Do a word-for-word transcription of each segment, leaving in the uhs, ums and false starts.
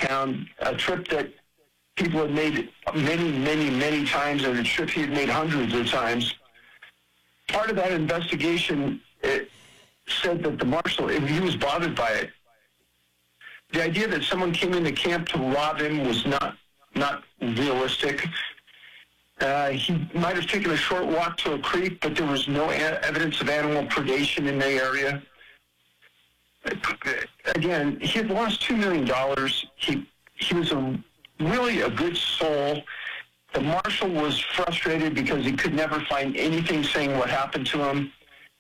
found, a trip that people had made many, many, many times, and a trip he had made hundreds of times. Part of that investigation it said that the marshal, he was bothered by it. The idea that someone came into camp to rob him was not not realistic. Uh, he might have taken a short walk to a creek, but there was no a- evidence of animal predation in the area. Again, he had lost two million dollars. He, he was a, really a good soul. The marshal was frustrated because he could never find anything saying what happened to him.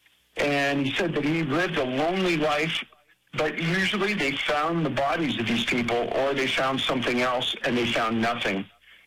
And he said that he lived a lonely life, but usually they found the bodies of these people, or they found something else, and they found nothing.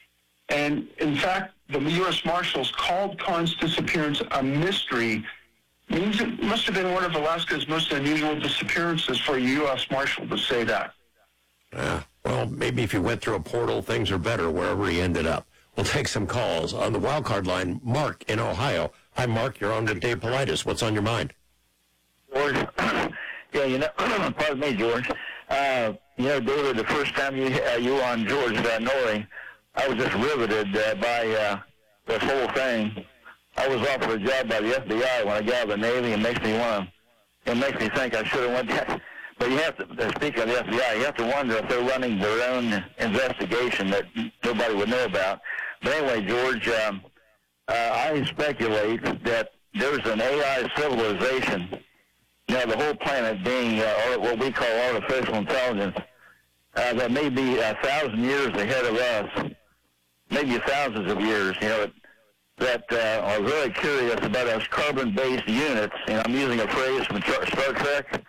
And in fact, the U S Marshals called Khan's disappearance a mystery. Means it must have been one of Alaska's most unusual disappearances for a U S Marshal to say that. Yeah, well, maybe if you went through a portal, things are better wherever he ended up. We'll take some calls. On the wild card line, Mark in Ohio. Hi, Mark. You're on with Dave Politis. What's on your mind? George, yeah, you know, pardon me, George. Uh, you know, David, the first time you uh, you were on George Van Noy, I was just riveted uh, by uh, this whole thing. I was offered a job by the F B I when I got out of the Navy. It makes me want to. It makes me think I should have went. To, but you have to uh, speak of the F B I. You have to wonder if they're running their own investigation that nobody would know about. But anyway, George, um, uh, I speculate that there's an A I civilization. You know, the whole planet being uh, what we call artificial intelligence, uh, that may be a thousand years ahead of us, maybe thousands of years, you know, that uh, are very curious about us carbon-based units. And I'm using a phrase from Star Trek.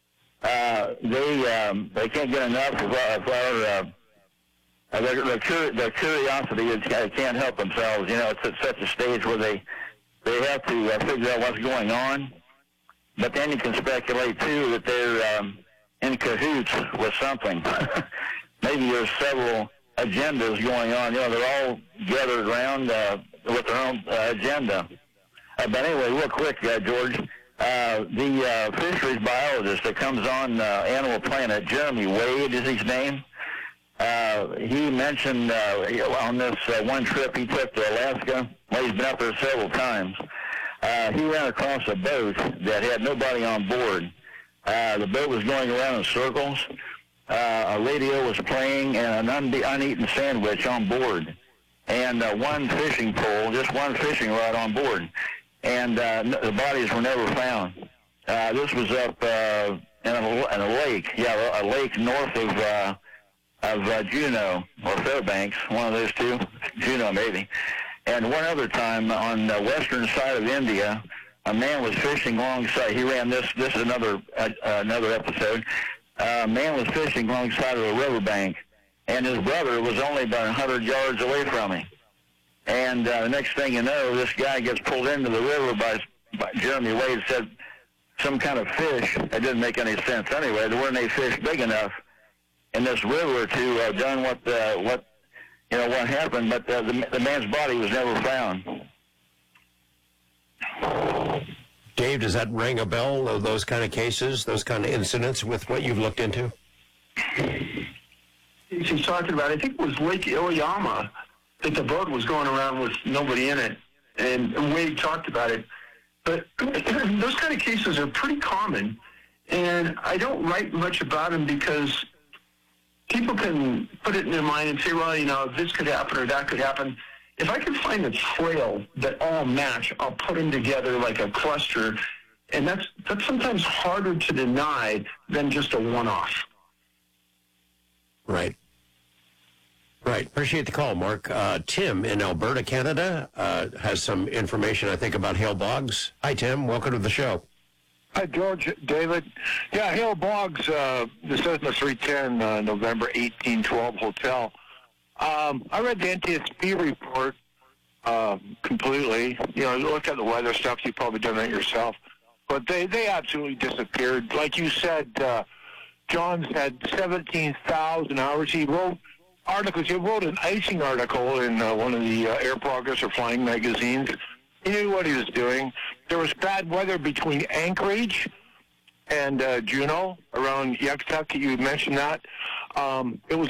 Uh, they um, they can't get enough of our, of our uh, uh, their, their, cur- their curiosity is, uh, can't help themselves. You know, it's at such a stage where they, they have to uh, figure out what's going on. But then you can speculate, too, that they're um, in cahoots with something. Maybe there's several agendas going on. You know, they're all gathered around uh, with their own uh, agenda. Uh, but anyway, real quick, uh, George, uh, the uh, fisheries biologist that comes on uh, Animal Planet, Jeremy Wade is his name. Uh, he mentioned uh, on this uh, one trip he took to Alaska, well, he's been up there several times, Uh, he ran across a boat that had nobody on board. Uh, the boat was going around in circles. Uh, a radio was playing and an un- uneaten sandwich on board. And uh, one fishing pole, just one fishing rod on board. And uh, n- the bodies were never found. Uh, this was up uh, in, a, in a lake, yeah, a lake north of, uh, of uh, Juneau, or Fairbanks, one of those two, Juneau maybe. And one other time on the western side of India, a man was fishing alongside. He ran this. This is another uh, another episode. Uh, a man was fishing alongside of a riverbank, and his brother was only about a hundred yards away from him. And uh, the next thing you know, this guy gets pulled into the river by, by Jeremy Wade said some kind of fish. That didn't make any sense anyway. There weren't any fish big enough in this river to uh, done what the, what. You know, what happened, but uh, the, the man's body was never found. Dave, does that ring a bell, of those kind of cases, those kind of incidents with what you've looked into? He's talking about, I think it was Lake Iliamna, that the boat was going around with nobody in it, and Wade talked about it. But those kind of cases are pretty common, and I don't write much about them because people can put it in their mind and say, well, you know, this could happen or that could happen. If I can find a trail that all match, I'll put them together like a cluster. And that's that's sometimes harder to deny than just a one-off. Right. Right. Appreciate the call, Mark. Uh, Tim in Alberta, Canada, uh, has some information, I think, about Hale Boggs. Hi, Tim. Welcome to the show. Hi, George, David. Yeah, Hale Boggs, uh, the Cessna three ten, uh, November eighteen twelve hotel. Um, I read the N T S B report uh, completely. You know, look at the weather stuff. You've probably done that yourself. But they, they absolutely disappeared. Like you said, uh, John's had seventeen thousand hours. He wrote articles. He wrote an icing article in uh, one of the uh, Air Progress or Flying magazines. He knew what he was doing. There was bad weather between Anchorage and uh, Juneau around Yakutuk. You mentioned that. Um, it was